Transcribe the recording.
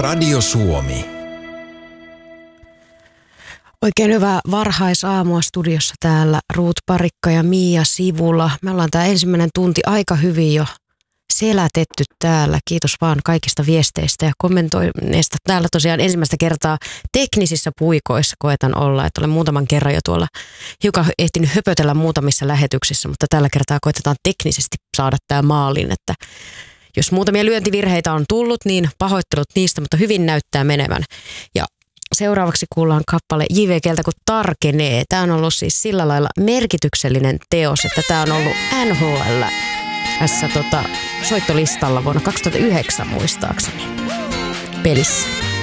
Radio Suomi. Oikein hyvää varhaisaamua studiossa täällä Ruut Parikka ja Mia Sivula. Me ollaan tää ensimmäinen tunti aika hyvin jo selätetty täällä. Kiitos vaan kaikista viesteistä ja kommentoinneista. Täällä tosiaan ensimmäistä kertaa teknisissä puikoissa koetan olla. Että olen muutaman kerran jo tuolla hiukan ehtinyt höpötellä muutamissa lähetyksissä, mutta tällä kertaa koetetaan teknisesti saada tää maaliin, että jos muutamia lyöntivirheitä on tullut, niin pahoittelut niistä, mutta hyvin näyttää menevän. Ja seuraavaksi kuullaan kappale JVG:ltä kun Tarkenee. Tämä on ollut siis sillä lailla merkityksellinen teos, että tämä on ollut NHL soittolistalla vuonna 2009 muistaakseni pelissä.